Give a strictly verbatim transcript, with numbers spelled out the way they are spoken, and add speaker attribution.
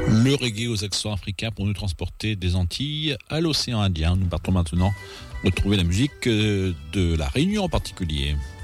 Speaker 1: Le reggae aux accents africains pour nous transporter des Antilles à l'océan Indien. Nous partons maintenant retrouver la musique de la Réunion en particulier.